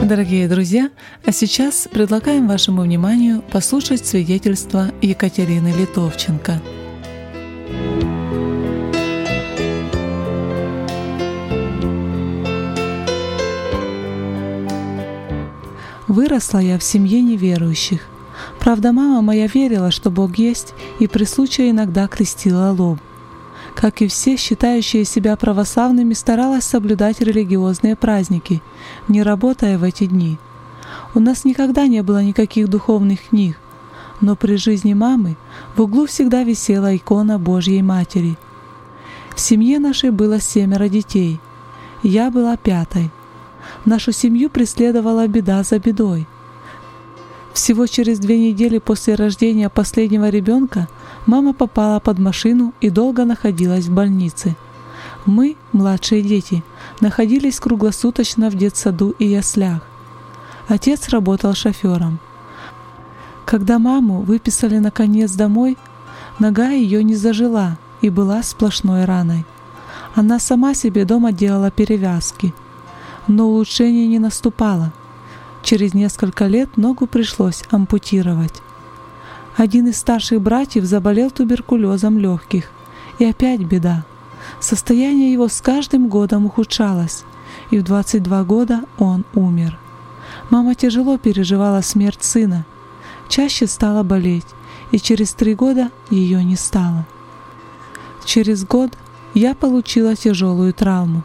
Дорогие друзья, а сейчас предлагаем вашему вниманию послушать свидетельство Екатерины Литовченко. Выросла я в семье неверующих. Правда, мама моя верила, что Бог есть, и при случае иногда крестила лоб. Как и все, считающие себя православными, старалась соблюдать религиозные праздники, не работая в эти дни. У нас никогда не было никаких духовных книг, но при жизни мамы в углу всегда висела икона Божьей Матери. В семье нашей было 7 детей. Я была 5-й. Нашу семью преследовала беда за бедой. Всего через 2 недели после рождения последнего ребенка мама попала под машину и долго находилась в больнице. Мы, младшие дети, находились круглосуточно в детсаду и яслях. Отец работал шофером. Когда маму выписали наконец домой, нога ее не зажила и была сплошной раной. Она сама себе дома делала перевязки, но улучшение не наступало. Через несколько лет ногу пришлось ампутировать. Один из старших братьев заболел туберкулезом легких, и опять беда. Состояние его с каждым годом ухудшалось, и в 22 года он умер. Мама тяжело переживала смерть сына, чаще стала болеть, и через 3 года ее не стало. Через год я получила тяжелую травму.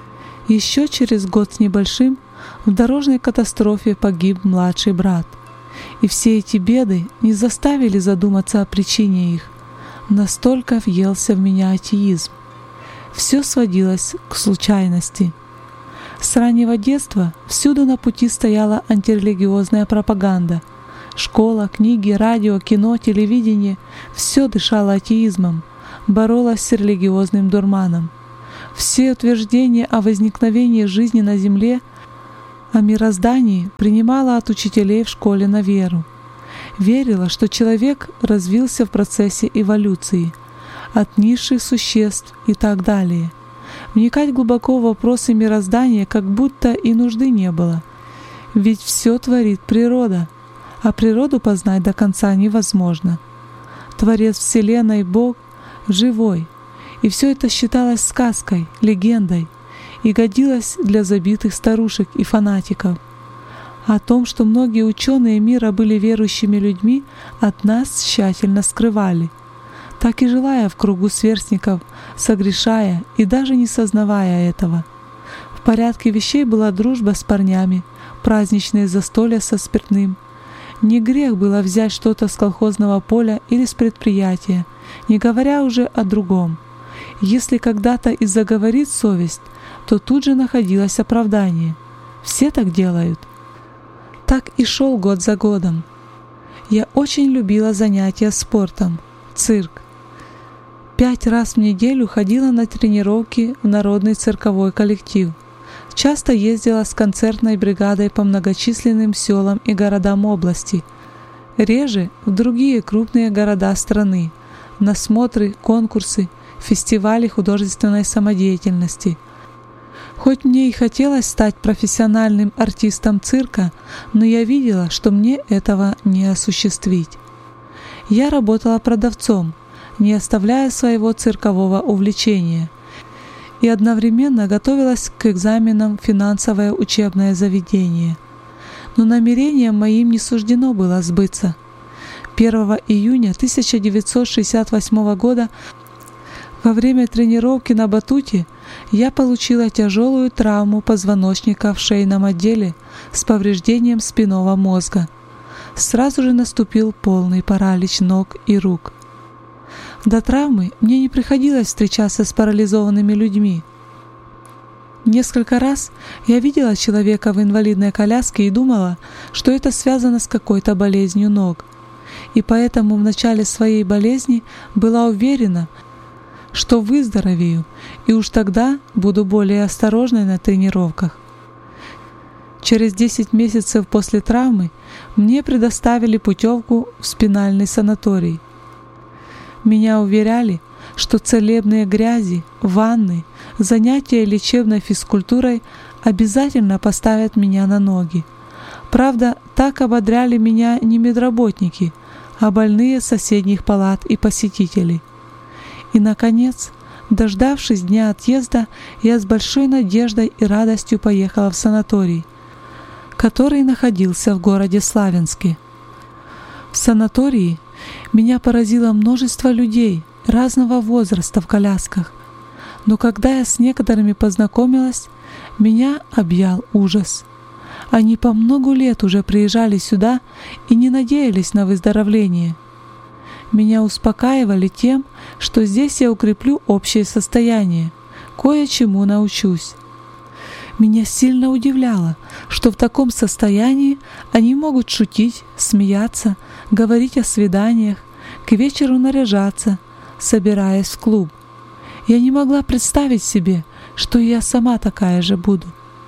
Еще через год с небольшим в дорожной катастрофе погиб младший брат. И все эти беды не заставили задуматься о причине их. Настолько въелся в меня атеизм. Все сводилось к случайности. С раннего детства всюду на пути стояла антирелигиозная пропаганда. Школа, книги, радио, кино, телевидение — все дышало атеизмом, боролось с религиозным дурманом. Все утверждения о возникновении жизни на земле, о мироздании принимала от учителей в школе на веру. Верила, что человек развился в процессе эволюции, от низших существ и так далее. Вникать глубоко в вопросы мироздания как будто и нужды не было. Ведь все творит природа, а природу познать до конца невозможно. Творец Вселенной Бог живой, и все это считалось сказкой, легендой, и годилось для забитых старушек и фанатиков. О том, что многие ученые мира были верующими людьми, от нас тщательно скрывали, так и желая в кругу сверстников, согрешая и даже не сознавая этого. В порядке вещей была дружба с парнями, праздничные застолья со спиртным. Не грех было взять что-то с колхозного поля или с предприятия, не говоря уже о другом. Если когда-то и заговорит совесть, то тут же находилось оправдание. Все так делают. Так и шел год за годом. Я очень любила занятия спортом, цирк. 5 раз в неделю ходила на тренировки в народный цирковой коллектив. Часто ездила с концертной бригадой по многочисленным селам и городам области. Реже в другие крупные города страны, на смотры, конкурсы, фестивали художественной самодеятельности. Хоть мне и хотелось стать профессиональным артистом цирка, но я видела, что мне этого не осуществить. Я работала продавцом, не оставляя своего циркового увлечения, и одновременно готовилась к экзаменам в финансовое учебное заведение. Но намерениям моим не суждено было сбыться. 1 июня 1968 года во время тренировки на батуте я получила тяжелую травму позвоночника в шейном отделе с повреждением спинного мозга. Сразу же наступил полный паралич ног и рук. До травмы мне не приходилось встречаться с парализованными людьми. Несколько раз я видела человека в инвалидной коляске и думала, что это связано с какой-то болезнью ног. И поэтому в начале своей болезни была уверена, что выздоровею, и уж тогда буду более осторожной на тренировках. Через 10 месяцев после травмы мне предоставили путевку в спинальный санаторий. Меня уверяли, что целебные грязи, ванны, занятия лечебной физкультурой обязательно поставят меня на ноги. Правда, так ободряли меня не медработники, а больные соседних палат и посетители. И, наконец, дождавшись дня отъезда, я с большой надеждой и радостью поехала в санаторий, который находился в городе Славянске. В санатории меня поразило множество людей разного возраста в колясках, но когда я с некоторыми познакомилась, меня объял ужас. Они по многу лет уже приезжали сюда и не надеялись на выздоровление. Меня успокаивали тем, что здесь я укреплю общее состояние, кое-чему научусь. Меня сильно удивляло, что в таком состоянии они могут шутить, смеяться, говорить о свиданиях, к вечеру наряжаться, собираясь в клуб. Я не могла представить себе, что я сама такая же буду.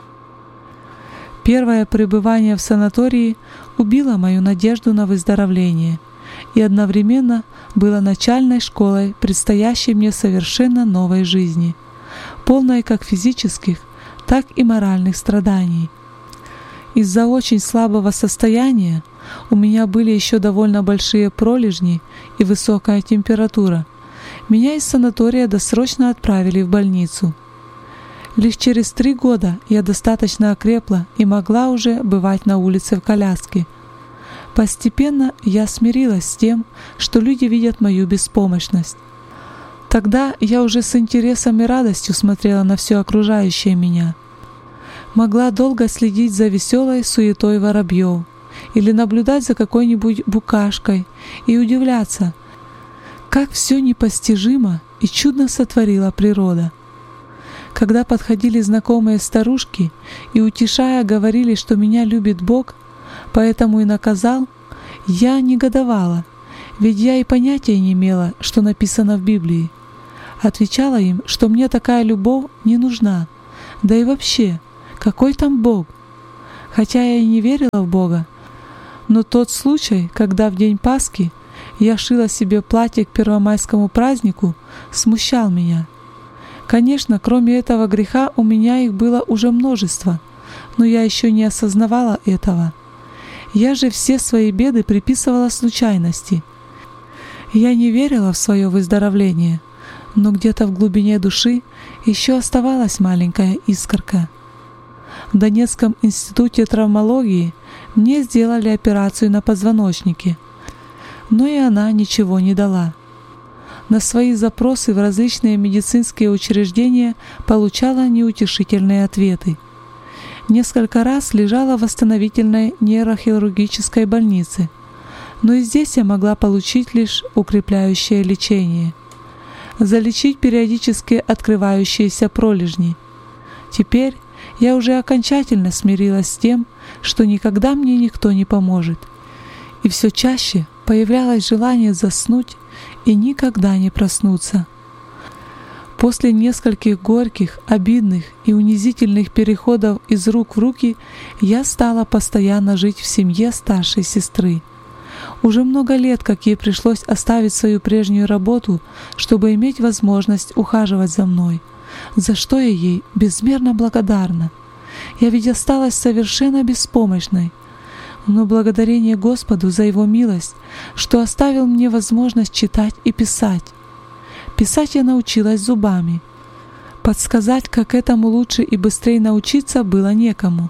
Первое пребывание в санатории убило мою надежду на выздоровление и одновременно было начальной школой предстоящей мне совершенно новой жизни, полной как физических, так и моральных страданий. Из-за очень слабого состояния у меня были еще довольно большие пролежни и высокая температура. Меня из санатория досрочно отправили в больницу. Лишь через 3 года я достаточно окрепла и могла уже бывать на улице в коляске. Постепенно я смирилась с тем, что люди видят мою беспомощность. Тогда я уже с интересом и радостью смотрела на все окружающее меня. Могла долго следить за веселой суетой воробьев или наблюдать за какой-нибудь букашкой и удивляться, как все непостижимо и чудно сотворила природа. Когда подходили знакомые старушки и, утешая, говорили, что меня любит Бог, поэтому и наказал, я негодовала, ведь я и понятия не имела, что написано в Библии. Отвечала им, что мне такая любовь не нужна, да и вообще, какой там Бог? Хотя я и не верила в Бога, но тот случай, когда в день Пасхи я шила себе платье к первомайскому празднику, смущал меня. Конечно, кроме этого греха у меня их было уже множество, но я еще не осознавала этого. Я же все свои беды приписывала случайности. Я не верила в свое выздоровление, но где-то в глубине души еще оставалась маленькая искорка. В Донецком институте травмологии мне сделали операцию на позвоночнике, но и она ничего не дала. На свои запросы в различные медицинские учреждения получала неутешительные ответы. Несколько раз лежала в восстановительной нейрохирургической больнице, но и здесь я могла получить лишь укрепляющее лечение. Залечить периодически открывающиеся пролежни. Теперь я уже окончательно смирилась с тем, что никогда мне никто не поможет. И все чаще появлялось желание заснуть и никогда не проснуться. После нескольких горьких, обидных и унизительных переходов из рук в руки я стала постоянно жить в семье старшей сестры. Уже много лет, как ей пришлось оставить свою прежнюю работу, чтобы иметь возможность ухаживать за мной, за что я ей безмерно благодарна. Я ведь осталась совершенно беспомощной, но благодарение Господу за Его милость, что оставил мне возможность читать и писать. Писать я научилась зубами. Подсказать, как этому лучше и быстрее научиться, было некому.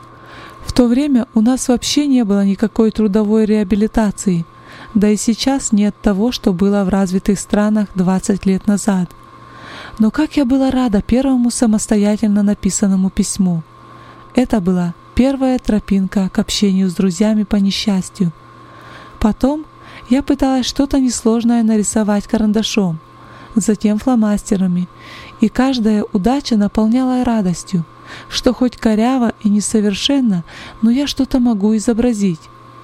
В то время у нас вообще не было никакой трудовой реабилитации, да и сейчас нет того, что было в развитых странах 20 лет назад. Но как я была рада первому самостоятельно написанному письму. Это была первая тропинка к общению с друзьями по несчастью. Потом я пыталась что-то несложное нарисовать карандашом, затем фломастерами, и каждая удача наполняла радостью, что хоть коряво и несовершенно, но я что-то могу изобразить.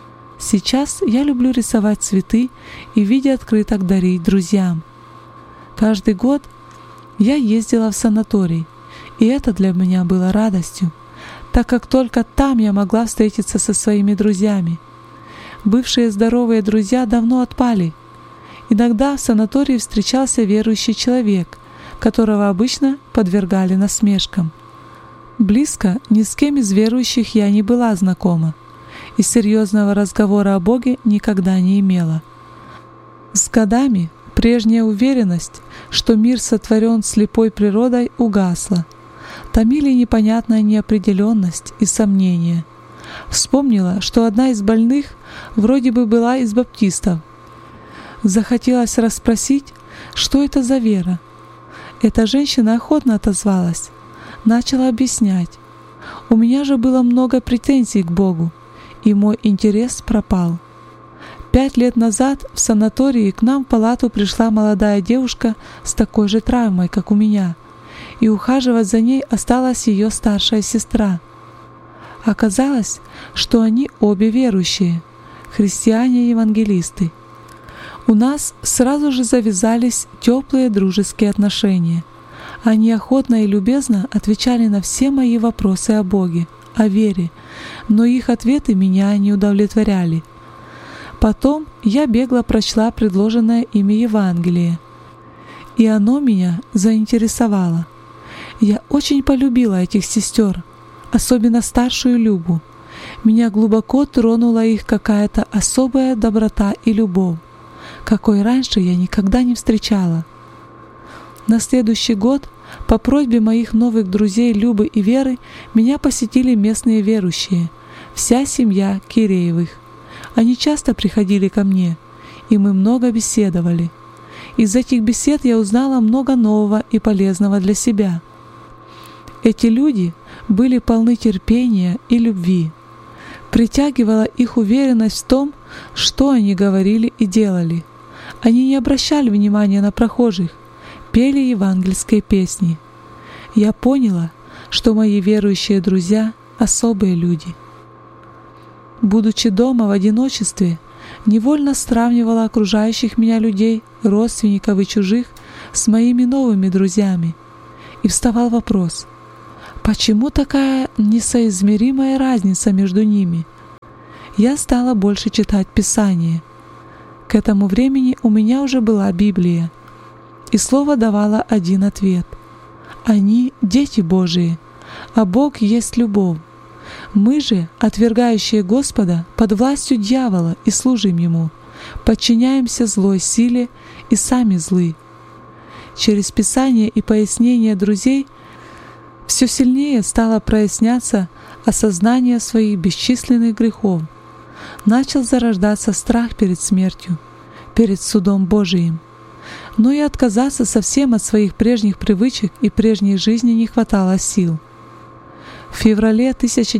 Сейчас я люблю рисовать цветы и в виде открыток дарить друзьям. Каждый год я ездила в санаторий, и это для меня было радостью, так как только там я могла встретиться со своими друзьями. Бывшие здоровые друзья давно отпали. Иногда в санатории встречался верующий человек, которого обычно подвергали насмешкам. Близко ни с кем из верующих я не была знакома и серьезного разговора о Боге никогда не имела. С годами прежняя уверенность, что мир сотворен слепой природой, угасла. Томили непонятная неопределенность и сомнения. Вспомнила, что одна из больных вроде бы была из баптистов. Захотелось расспросить, что это за вера. Эта женщина охотно отозвалась, начала объяснять. У меня же было много претензий к Богу, и мой интерес пропал. 5 лет назад в санатории к нам в палату пришла молодая девушка с такой же травмой, как у меня, и ухаживать за ней осталась ее старшая сестра. Оказалось, что они обе верующие, христиане-евангелисты. У нас сразу же завязались теплые дружеские отношения. Они охотно и любезно отвечали на все мои вопросы о Боге, о вере, но их ответы меня не удовлетворяли. Потом я бегло прочла предложенное ими Евангелие, и оно меня заинтересовало. Я очень полюбила этих сестер, особенно старшую Любу. Меня глубоко тронула их какая-то особая доброта и любовь, какой раньше я никогда не встречала. На следующий год по просьбе моих новых друзей Любы и Веры меня посетили местные верующие, вся семья Киреевых. Они часто приходили ко мне, и мы много беседовали. Из этих бесед я узнала много нового и полезного для себя. Эти люди были полны терпения и любви. Притягивала их уверенность в том, что они говорили и делали. Они не обращали внимания на прохожих, пели евангельские песни. Я поняла, что мои верующие друзья — особые люди. Будучи дома в одиночестве, невольно сравнивала окружающих меня людей, родственников и чужих, с моими новыми друзьями. И вставал вопрос, почему такая несоизмеримая разница между ними? Я стала больше читать Писание. К этому времени у меня уже была Библия, и Слово давало один ответ. Они — дети Божии, а Бог есть любовь. Мы же, отвергающие Господа, под властью дьявола и служим Ему, подчиняемся злой силе и сами злы. Через Писание и пояснения друзей все сильнее стало проясняться осознание своих бесчисленных грехов. Начал зарождаться страх перед смертью, перед судом Божиим. Но и отказаться совсем от своих прежних привычек и прежней жизни не хватало сил. В феврале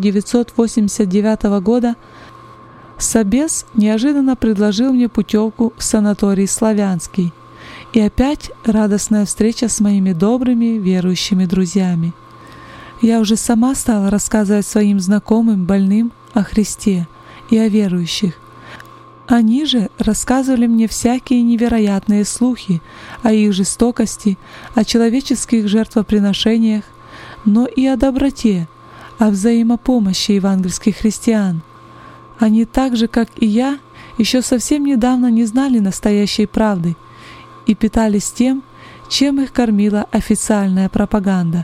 1989 года собес неожиданно предложил мне путевку в санаторий «Славянский». И опять радостная встреча с моими добрыми верующими друзьями. Я уже сама стала рассказывать своим знакомым, больным о Христе и о верующих. Они же рассказывали мне всякие невероятные слухи о их жестокости, о человеческих жертвоприношениях, но и о доброте, о взаимопомощи евангельских христиан. Они так же, как и я, еще совсем недавно не знали настоящей правды и питались тем, чем их кормила официальная пропаганда.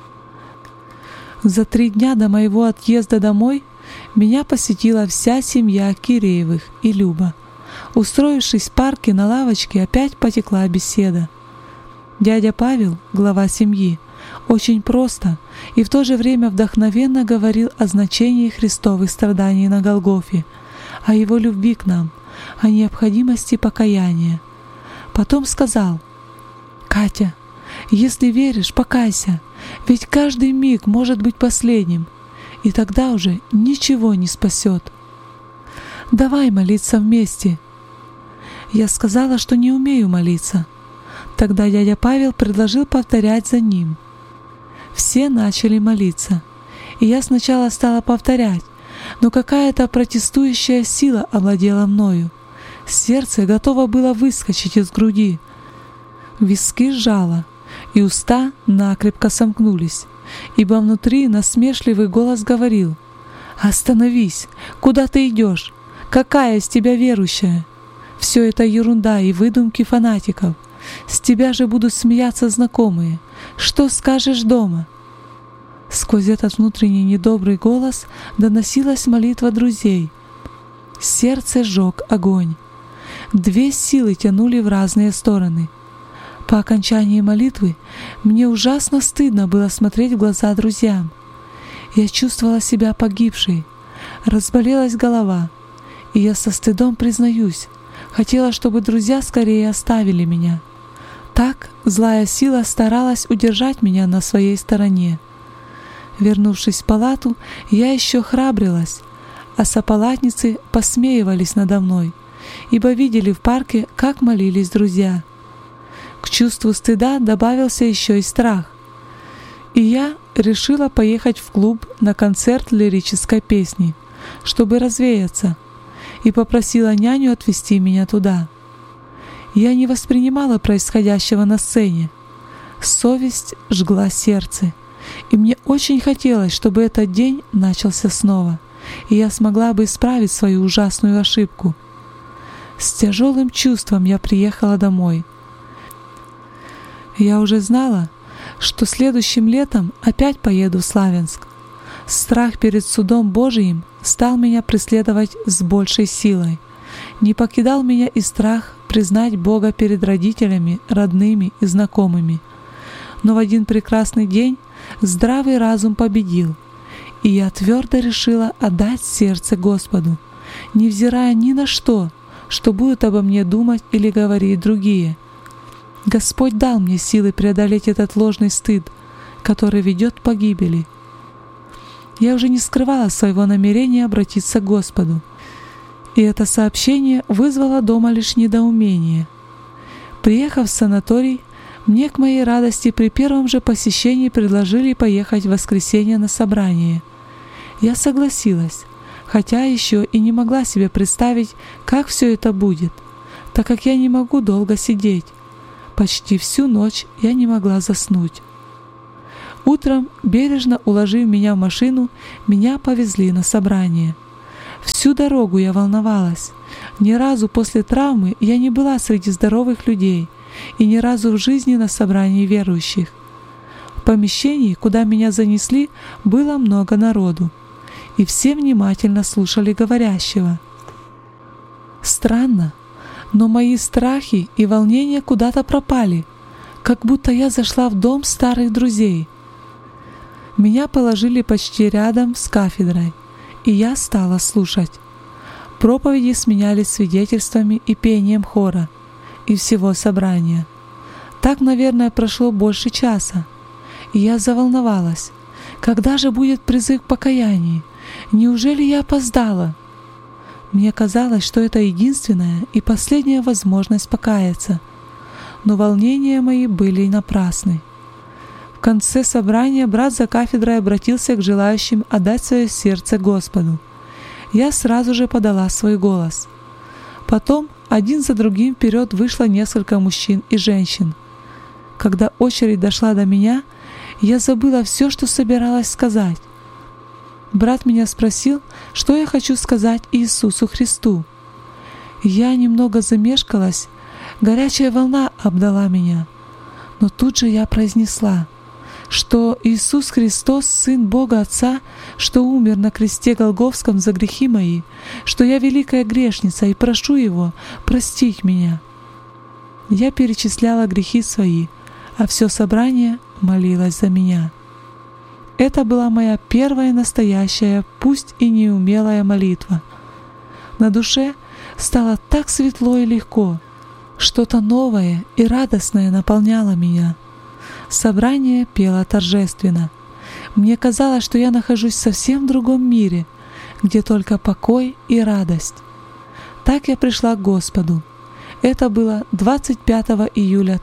За 3 дня до моего отъезда домой меня посетила вся семья Киреевых и Люба. Устроившись в парке на лавочке, опять потекла беседа. Дядя Павел, глава семьи, очень просто и в то же время вдохновенно говорил о значении христовых страданий на Голгофе, о его любви к нам, о необходимости покаяния. Потом сказал: «Катя, если веришь, покайся, ведь каждый миг может быть последним, и тогда уже ничего не спасет. Давай молиться вместе». Я сказала, что не умею молиться. Тогда дядя Павел предложил повторять за ним. Все начали молиться, и я сначала стала повторять, но какая-то протестующая сила овладела мною. Сердце готово было выскочить из груди. Виски сжало, и уста накрепко сомкнулись, ибо внутри насмешливый голос говорил: «Остановись! Куда ты идешь? Какая из тебя верующая? Все это ерунда и выдумки фанатиков. С тебя же будут смеяться знакомые. Что скажешь дома?» Сквозь этот внутренний недобрый голос доносилась молитва друзей. Сердце жёг огонь. Две силы тянули в разные стороны. По окончании молитвы мне ужасно стыдно было смотреть в глаза друзьям. Я чувствовала себя погибшей, разболелась голова, и я со стыдом признаюсь, хотела, чтобы друзья скорее оставили меня. Так злая сила старалась удержать меня на своей стороне. Вернувшись в палату, я еще храбрилась, а сопалатницы посмеивались надо мной, ибо видели в парке, как молились друзья. К чувству стыда добавился еще и страх. И я решила поехать в клуб на концерт лирической песни, чтобы развеяться, и попросила няню отвезти меня туда. Я не воспринимала происходящего на сцене. Совесть жгла сердце, и мне очень хотелось, чтобы этот день начался снова, и я смогла бы исправить свою ужасную ошибку. С тяжелым чувством я приехала домой. Я уже знала, что следующим летом опять поеду в Славянск. Страх перед судом Божиим стал меня преследовать с большей силой. Не покидал меня и страх признать Бога перед родителями, родными и знакомыми. Но в один прекрасный день здравый разум победил, и я твердо решила отдать сердце Господу, невзирая ни на что будут обо мне думать или говорить другие. Господь дал мне силы преодолеть этот ложный стыд, который ведет к погибели. Я уже не скрывала своего намерения обратиться к Господу, и это сообщение вызвало дома лишь недоумение. Приехав в санаторий, мне к моей радости при первом же посещении предложили поехать в воскресенье на собрание. Я согласилась, хотя еще и не могла себе представить, как все это будет, так как я не могу долго сидеть. Почти всю ночь я не могла заснуть. Утром, бережно уложив меня в машину, меня повезли на собрание. Всю дорогу я волновалась. Ни разу после травмы я не была среди здоровых людей и ни разу в жизни на собрании верующих. В помещении, куда меня занесли, было много народу, и все внимательно слушали говорящего. Странно, но мои страхи и волнения куда-то пропали, как будто я зашла в дом старых друзей. Меня положили почти рядом с кафедрой, и я стала слушать. Проповеди сменялись свидетельствами и пением хора и всего собрания. Так, наверное, прошло больше часа, и я заволновалась. Когда же будет призыв к покаянию? Неужели я опоздала? Мне казалось, что это единственная и последняя возможность покаяться, но волнения мои были напрасны. В конце собрания брат за кафедрой обратился к желающим отдать свое сердце Господу. Я сразу же подала свой голос. Потом один за другим вперед вышло несколько мужчин и женщин. Когда очередь дошла до меня, я забыла все, что собиралась сказать. Брат меня спросил, что я хочу сказать Иисусу Христу. Я немного замешкалась, горячая волна обдала меня. Но тут же я произнесла, что Иисус Христос, Сын Бога Отца, что умер на кресте Голгофском за грехи мои, что я великая грешница и прошу Его простить меня. Я перечисляла грехи свои, а все собрание молилось за меня. Это была моя первая настоящая, пусть и неумелая молитва. На душе стало так светло и легко, что-то новое и радостное наполняло меня. Собрание пело торжественно. Мне казалось, что я нахожусь совсем в другом мире, где только покой и радость. Так я пришла к Господу. Это было 25 июля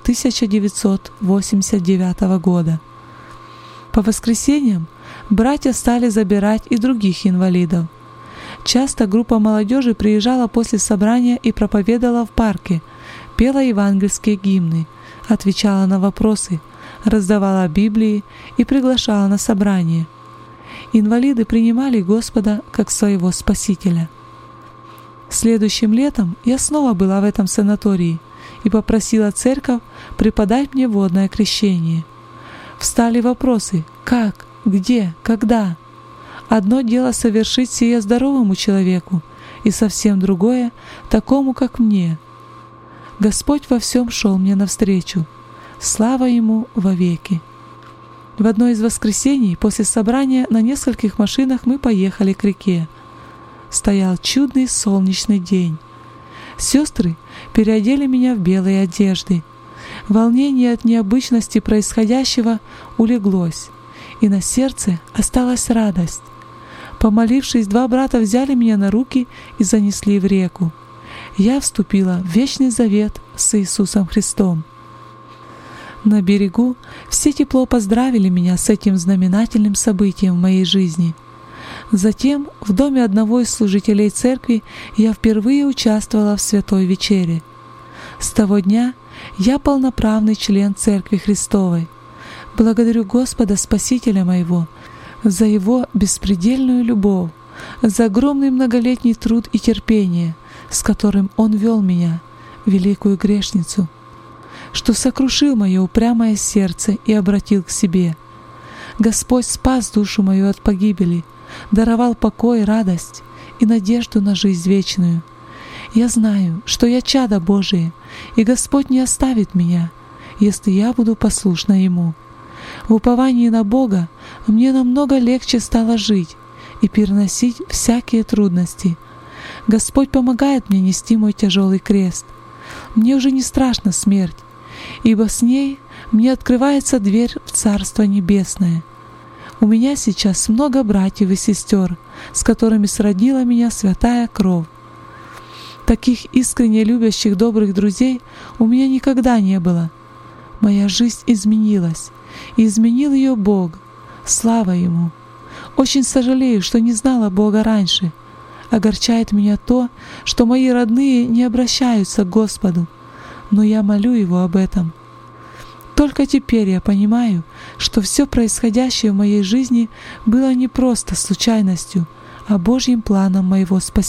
1989 года. По воскресеньям братья стали забирать и других инвалидов. Часто группа молодежи приезжала после собрания и проповедовала в парке, пела евангельские гимны, отвечала на вопросы, раздавала Библии и приглашала на собрание. Инвалиды принимали Господа как своего Спасителя. Следующим летом я снова была в этом санатории и попросила церковь преподать мне водное крещение. Встали вопросы, как Где? Когда? Одно дело совершить сие здоровому человеку, и совсем другое — такому, как мне. Господь во всем шел мне навстречу. Слава Ему вовеки. В одно из воскресений после собрания на нескольких машинах мы поехали к реке. Стоял чудный солнечный день. Сестры переодели меня в белые одежды. Волнение от необычности происходящего улеглось, и на сердце осталась радость. Помолившись, 2 брата взяли меня на руки и занесли в реку. Я вступила в вечный завет с Иисусом Христом. На берегу все тепло поздравили меня с этим знаменательным событием в моей жизни. Затем в доме одного из служителей церкви я впервые участвовала в Святой Вечере. С того дня я полноправный член Церкви Христовой. Благодарю Господа Спасителя моего за Его беспредельную любовь, за огромный многолетний труд и терпение, с которым Он вел меня, великую грешницу, что сокрушил мое упрямое сердце и обратил к себе. Господь спас душу мою от погибели, даровал покой, радость и надежду на жизнь вечную. Я знаю, что я чадо Божие, и Господь не оставит меня, если я буду послушна Ему. В уповании на Бога мне намного легче стало жить и переносить всякие трудности. Господь помогает мне нести мой тяжелый крест. Мне уже не страшна смерть, ибо с ней мне открывается дверь в Царство Небесное. У меня сейчас много братьев и сестер, с которыми сроднила меня святая кровь. Таких искренне любящих добрых друзей у меня никогда не было. Моя жизнь изменилась, и изменил ее Бог. Слава Ему! Очень сожалею, что не знала Бога раньше. Огорчает меня то, что мои родные не обращаются к Господу, но я молю Его об этом. Только теперь я понимаю, что все происходящее в моей жизни было не просто случайностью, а Божьим планом моего спасения.